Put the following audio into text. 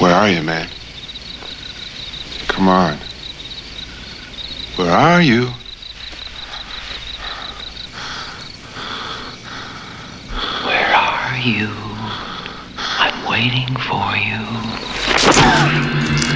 Where are you, man? Come on. Where are you? Where are you? I'm waiting for you.